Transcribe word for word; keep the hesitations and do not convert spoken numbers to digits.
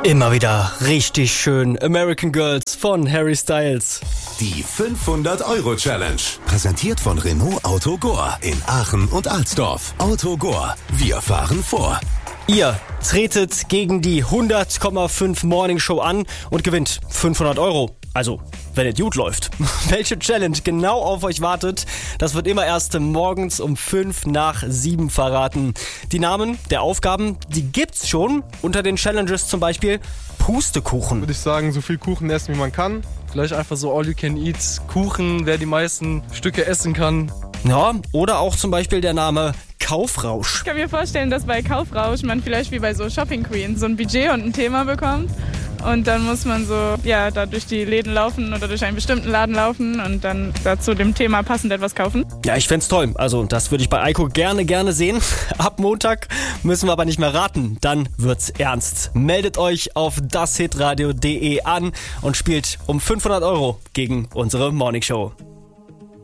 Immer wieder richtig schön. American Girls von Harry Styles. Die fünfhundert-Euro-Challenge. Präsentiert von Renault Auto Gore in Aachen und Alsdorf. Auto Gore. Wir fahren vor. Ihr tretet gegen die hundert Komma fünf Morning Show an und gewinnt fünfhundert Euro. Also, wenn es gut läuft. Welche Challenge genau auf euch wartet, das wird immer erst morgens um fünf nach sieben verraten. Die Namen der Aufgaben, die gibt's schon. Unter den Challenges zum Beispiel Pustekuchen. Würde ich sagen, so viel Kuchen essen, wie man kann. Vielleicht einfach so all you can eat Kuchen, wer die meisten Stücke essen kann. Ja, oder auch zum Beispiel der Name Kaufrausch. Ich kann mir vorstellen, dass bei Kaufrausch man vielleicht wie bei so Shopping Queen so ein Budget und ein Thema bekommt. Und dann muss man so, ja, da durch die Läden laufen oder durch einen bestimmten Laden laufen und dann dazu dem Thema passend etwas kaufen. Ja, ich fänd's toll. Also das würde ich bei Eiko gerne, gerne sehen. Ab Montag müssen wir aber nicht mehr raten. Dann wird's ernst. Meldet euch auf das hitradio punkt de an und spielt um fünfhundert Euro gegen unsere Morningshow.